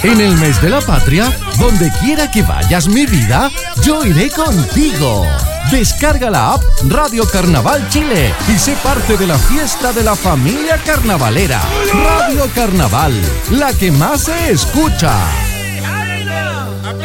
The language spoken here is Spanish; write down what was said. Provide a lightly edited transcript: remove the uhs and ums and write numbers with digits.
En el mes de la patria, donde quiera que vayas mi vida, yo iré contigo. Descarga la app Radio Carnaval Chile y sé parte de la fiesta de la familia carnavalera. Radio Carnaval, la que más se escucha.